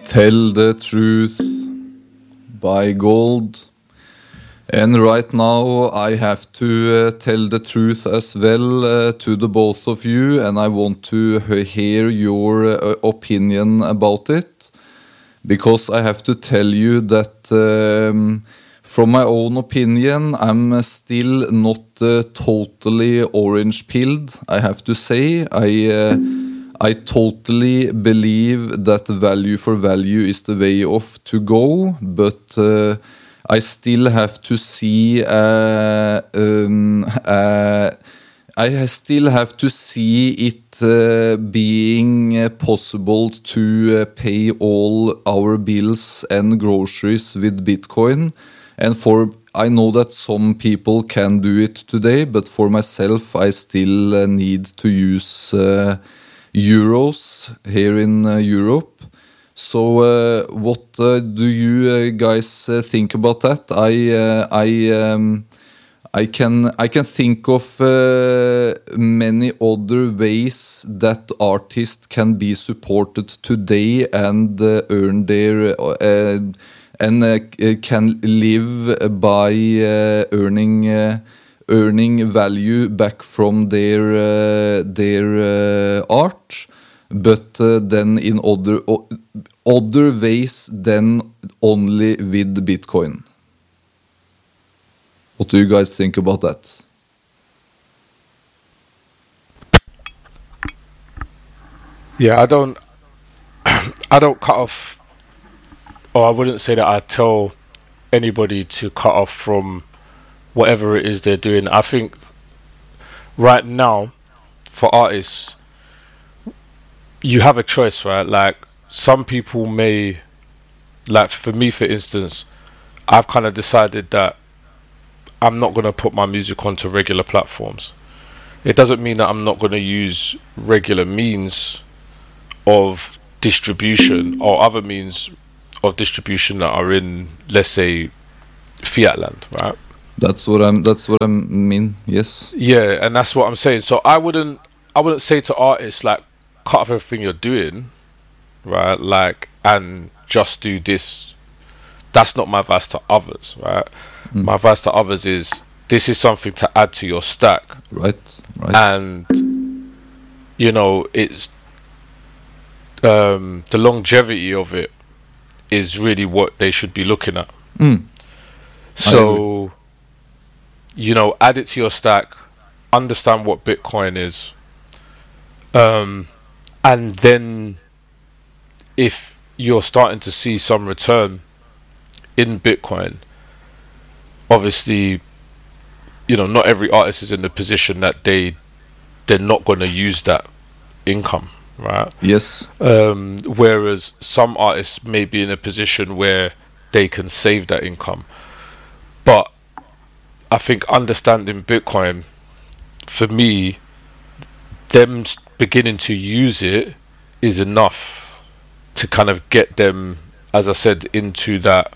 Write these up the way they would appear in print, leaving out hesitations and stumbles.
Tell the Truth by Gold. And right now I have to tell the truth as well to the both of you, and I want to hear your opinion about it, because I have to tell you that from my own opinion, I'm still not totally orange-pilled, I have to say. I totally believe that value for value is the way off to go, but I still have to see I still have to see it being possible to pay all our bills and groceries with Bitcoin. And I know that some people can do it today, but for myself, I still need to use euros here in Europe. So what do you guys think about that? I can think of many other ways that artists can be supported today and earn their can live by earning value back from their art, but then in other ways than only with Bitcoin. What do you guys think about that? Yeah, I don't cut off, or I wouldn't say that I tell anybody to cut off from whatever it is they're doing. I think right now, for artists, you have a choice, right? Like, some people may, like for me, for instance, I've kind of decided that I'm not going to put my music onto regular platforms. It doesn't mean that I'm not going to use regular means of distribution or other means of distribution that are in, let's say, fiat land, right? That's what I mean. Yes. Yeah, and that's what I'm saying. So I wouldn't say to artists, like, cut off everything you're doing, right? Like, and just do this. That's not my advice to others, right? My advice to others is, this is something to add to your stack, right? And you know, it's the longevity of it is really what they should be looking at. So, you know, add it to your stack, understand what Bitcoin is, and then if you're starting to see some return in Bitcoin, obviously, you know, not every artist is in the position that they're not going to use that income, right? Yes. Whereas some artists may be in a position where they can save that income. But I think understanding Bitcoin, for me, them beginning to use it is enough to kind of get them, as I said, into that,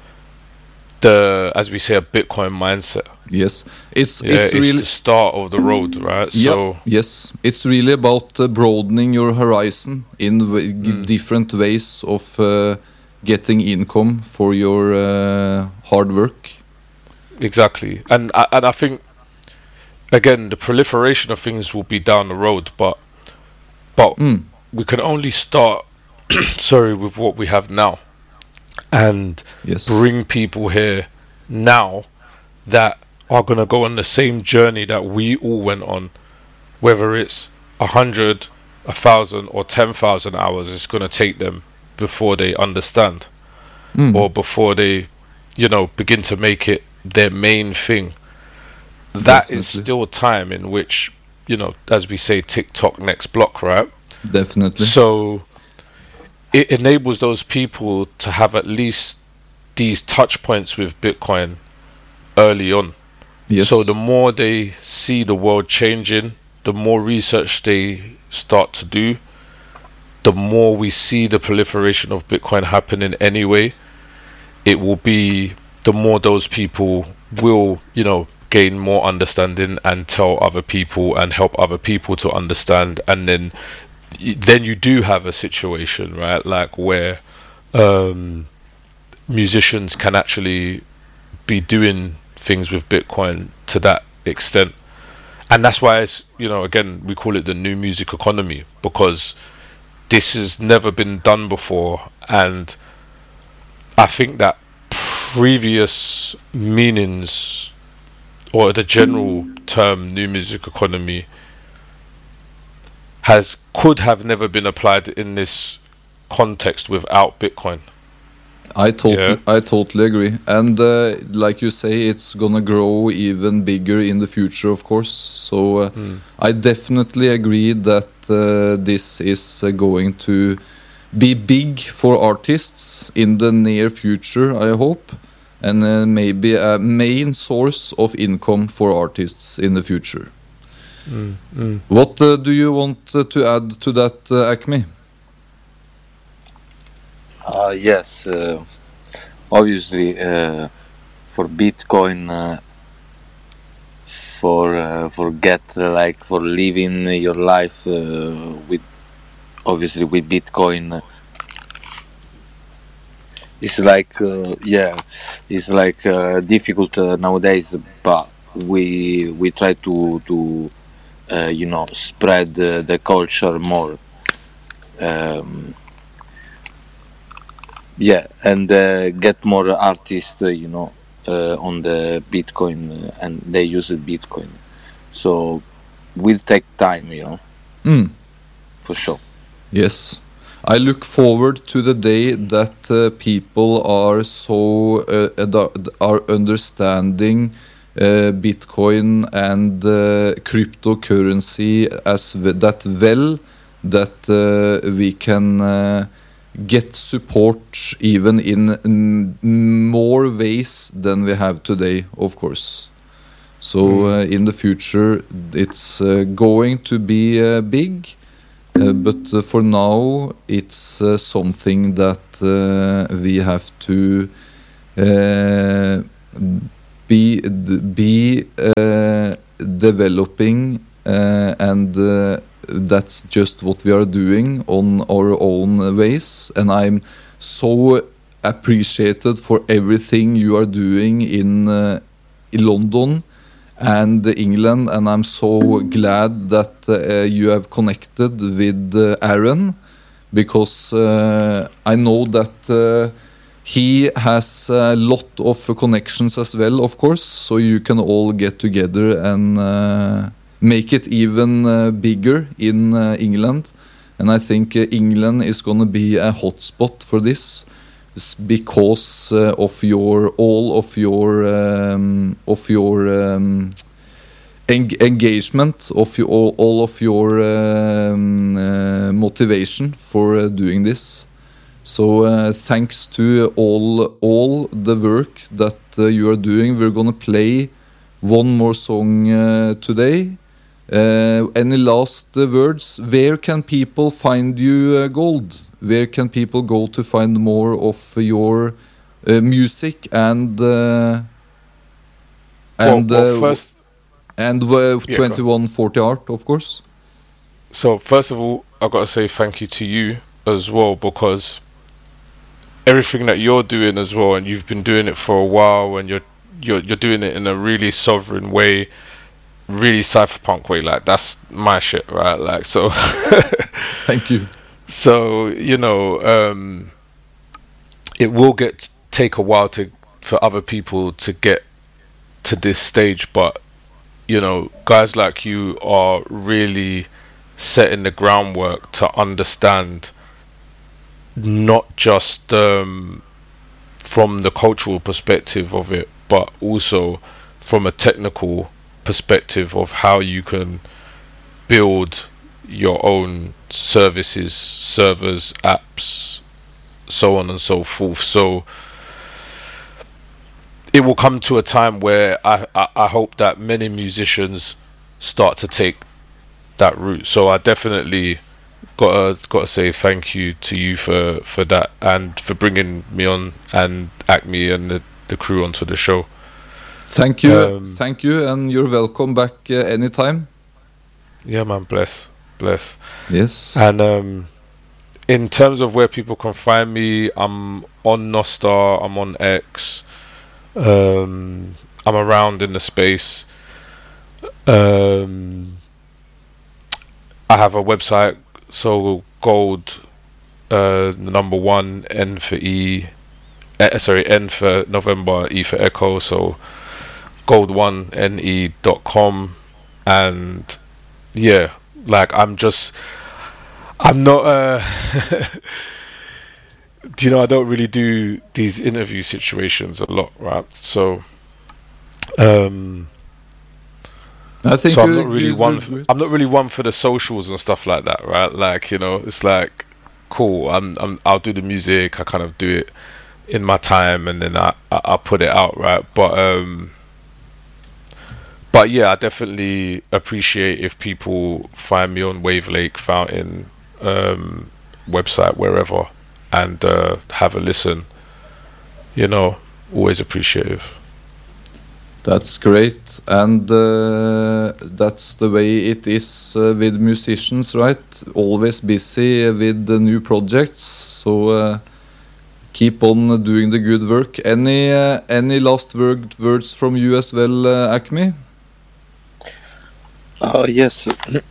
as we say, a Bitcoin mindset. Yes, it's really the start of the road, right? Yeah, so yes, it's really about broadening your horizon in different ways of getting income for your hard work. Exactly, and I think, again, the proliferation of things will be down the road, but we can only start with what we have now, and bring people here now that are going to go on the same journey that we all went on, whether it's 100, 1,000 or 10,000 hours it's going to take them before they understand, or before they, you know, begin to make it their main thing. That is still time in which, you know, as we say, TikTok next block, right? Definitely. So it enables those people to have at least these touch points with Bitcoin early on. Yes. So the more they see the world changing, the more research they start to do, the more we see the proliferation of Bitcoin happening anyway, it will be, the more those people will, you know, gain more understanding and tell other people and help other people to understand, and then you do have a situation, right, like where musicians can actually be doing things with Bitcoin to that extent. And that's why it's, again, we call it the new music economy, because this has never been done before. And I think that previous meanings, or the general term new music economy, could have never been applied in this context without Bitcoin. I totally agree. And like you say, it's gonna grow even bigger in the future, of course. So I definitely agree that this is going to be big for artists in the near future, I hope. And maybe a main source of income for artists in the future. What do you want to add to that, Acme? Yes, obviously, for Bitcoin, for living your life with Bitcoin, it's like it's like difficult nowadays, but we try to spread the culture more. And get more artists, on the Bitcoin, and they use Bitcoin. So will take time, for sure. Yes, I look forward to the day that people are are understanding Bitcoin and cryptocurrency that we can get support even in more ways than we have today, of course. So in the future it's going to be big, but for now it's something that we have to be developing, and that's just what we are doing on our own ways. And I'm so appreciated for everything you are doing in London and England, and I'm so glad that you have connected with Aaron, because I know that he has a lot of connections as well, of course, so you can all get together and make it even bigger in England. And I think England is going to be a hotspot for this, because of all of your engagement, all of your motivation for doing this. So thanks to all the work that you are doing. We're going to play one more song today. Any last words? Where can people find you, Gold? Where can people go to find more of your music and first, 2140 Art, of course? So first of all, I've got to say thank you to you as well, because everything that you're doing as well, and you've been doing it for a while, and you're doing it in a really sovereign way, really cypherpunk way. Like, that's my shit, right? Like, so thank you. So it will take a while for other people to get to this stage, but guys like you are really setting the groundwork to understand, not just from the cultural perspective of it, but also from a technical perspective of how you can build your own services, servers, apps, so on and so forth. So it will come to a time where I hope that many musicians start to take that route. So I definitely gotta say thank you to you for that, and for bringing me on, and Acme and the crew onto the show. Thank you, and you're welcome back anytime. Yeah, man, bless. Yes. And in terms of where people can find me, I'm on Nostar, I'm on X, I'm around in the space. I have a website, so Gold, number 1, N for E, N for November, E for Echo, so gold1ne.com. And yeah, like I'm not I don't really do these interview situations a lot, right? So I think so I'm not really one for the socials and stuff like that, right? Like, it's like, cool, I'll do the music, I kind of do it in my time, and then I put it out, right? But yeah, I definitely appreciate if people find me on Wavelake, Fountain, website, wherever, and have a listen. Always appreciative. That's great, and that's the way it is with musicians, right? Always busy with the new projects, so keep on doing the good work. Any last words from you as well, Acme? Oh yes.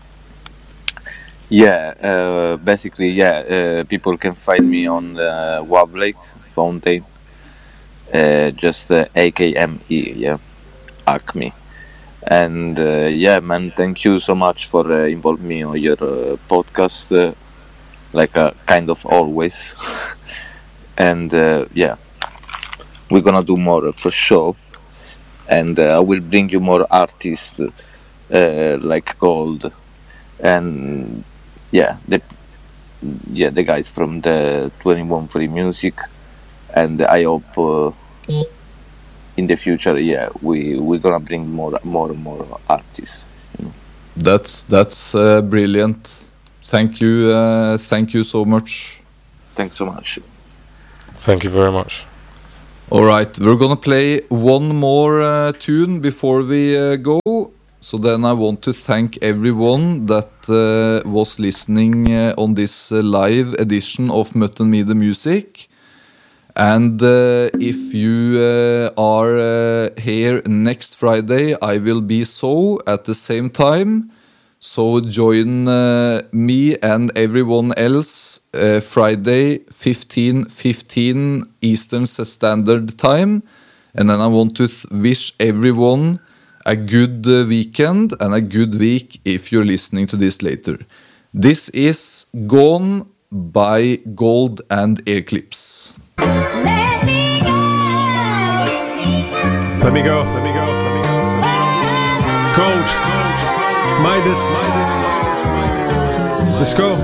Yeah, basically, yeah, people can find me on Wavelake, Fountain, just AKME, yeah, Acme. And yeah, man, thank you so much for involving me on your podcast, like kind of always. And yeah, we're gonna do more for sure. And I will bring you more artists like Gold. And yeah, the guys from the 21 Free Music, and I hope in the future, yeah, we're gonna bring more and more artists. That's brilliant. Thank you so much. Thanks so much. Thank you very much. All right, we're gonna play one more tune before we go. So then I want to thank everyone that was listening on this live edition of Mutton Me the Music. And if you are here next Friday, I will be so at the same time. So join me and everyone else Friday 15:15 Eastern Standard Time. And then I want to wish everyone a good weekend and a good week if you're listening to this later. This is Gone by Gold and Airclips. Let me go. Let me go. Let me go. Let me go. Gold. Midas. Let's go.